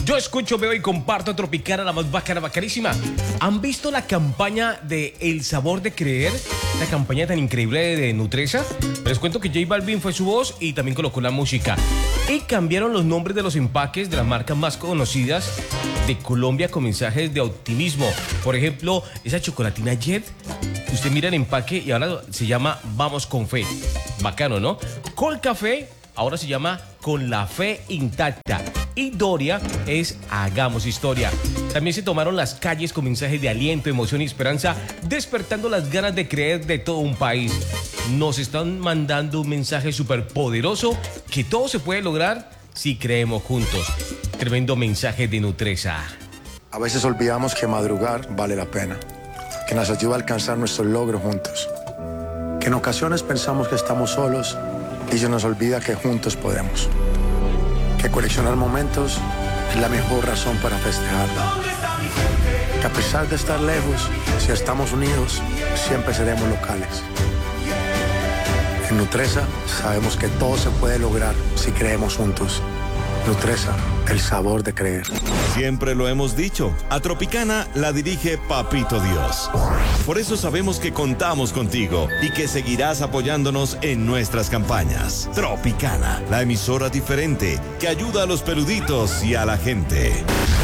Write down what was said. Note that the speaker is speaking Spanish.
Yo escucho, veo y comparto Tropicana, la más bacana, bacanísima. ¿Han visto la campaña de El Sabor de Creer? La campaña tan increíble de Nutresa. Les cuento que J Balvin fue su voz y también colocó la música. Y cambiaron los nombres de los empaques de las marcas más conocidas de Colombia con mensajes de optimismo. Por ejemplo, esa chocolatina Jet, usted mira el empaque y ahora se llama Vamos con Fe. Bacano, ¿no? Col Café ahora se llama Con la Fe Intacta. Y Doria es Hagamos Historia. También se tomaron las calles con mensajes de aliento, emoción y esperanza, despertando las ganas de creer de todo un país. Nos están mandando un mensaje súper poderoso que todo se puede lograr si creemos juntos. Tremendo mensaje de Nutresa. A veces olvidamos que madrugar vale la pena, que nos ayuda a alcanzar nuestros logros juntos, que en ocasiones pensamos que estamos solos y se nos olvida que juntos podemos, que coleccionar momentos es la mejor razón para festejar, que a pesar de estar lejos, si estamos unidos, siempre seremos locales. En Nutresa sabemos que todo se puede lograr si creemos juntos. Nutresa, el sabor de creer. Siempre lo hemos dicho, a Tropicana la dirige Papito Dios. Por eso sabemos que contamos contigo y que seguirás apoyándonos en nuestras campañas. Tropicana, la emisora diferente que ayuda a los peluditos y a la gente.